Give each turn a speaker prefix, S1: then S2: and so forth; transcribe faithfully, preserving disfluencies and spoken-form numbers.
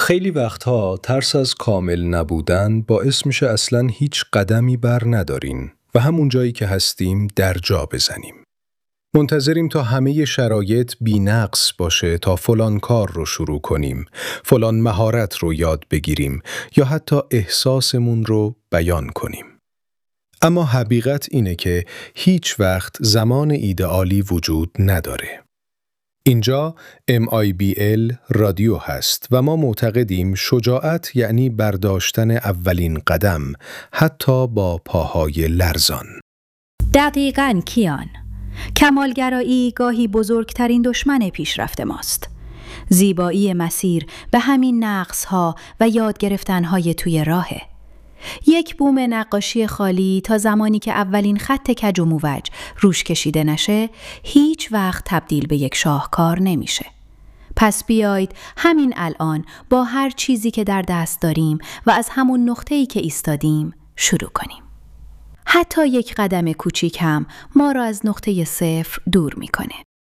S1: خیلی وقتها ترس از کامل نبودن باعث میشه اصلاً هیچ قدمی بر ندارین و همون جایی که هستیم در جا بزنیم. منتظریم تا همه شرایط بی نقص باشه تا فلان کار رو شروع کنیم، فلان مهارت رو یاد بگیریم یا حتی احساسمون رو بیان کنیم. اما حقیقت اینه که هیچ وقت زمان ایدئالی وجود نداره. اینجا ام آی بی ال رادیو هست و ما معتقدیم شجاعت یعنی برداشتن اولین قدم، حتی با پاهای لرزان.
S2: دقیقاً کیان. کمالگرایی گاهی بزرگترین دشمن پیشرفت ماست. زیبایی مسیر به همین نقص‌ها و یاد گرفتن‌های توی راهه. یک بوم نقاشی خالی تا زمانی که اولین خط کج و موج روش کشیده نشه، هیچ وقت تبدیل به یک شاهکار نمیشه. پس بیایید همین الان با هر چیزی که در دست داریم و از همون نقطه‌ای که ایستادیم شروع کنیم. حتی یک قدم کوچیک هم ما را از نقطه صفر دور میکنه.